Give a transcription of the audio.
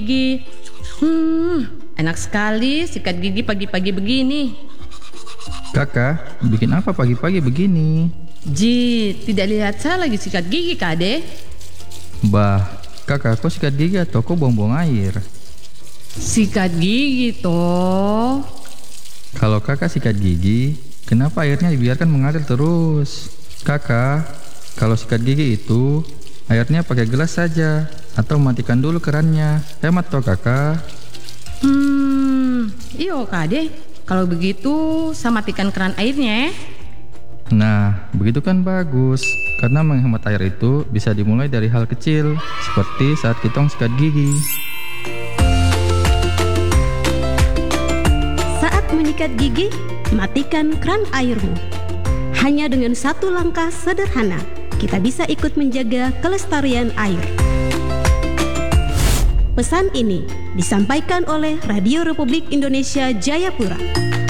gigi. Enak sekali sikat gigi pagi-pagi begini. Kakak, bikin apa pagi-pagi begini? Ji, tidak lihat saya lagi sikat gigi, Kade. Bah, kakak kok sikat gigi atau kok buang-buang air? Sikat gigi toh. Kalau kakak sikat gigi, kenapa airnya dibiarkan mengalir terus? Kakak, kalau sikat gigi itu, airnya pakai gelas saja, atau matikan dulu kerannya. Hemat toh kakak. Iyo Kade, kalau begitu saya matikan keran airnya. Nah, begitu kan bagus. Karena menghemat air itu bisa dimulai dari hal kecil, seperti saat kita sikat gigi. Saat menyikat gigi, matikan keran airmu. Hanya dengan satu langkah sederhana, kita bisa ikut menjaga kelestarian air. Pesan ini disampaikan oleh Radio Republik Indonesia Jayapura.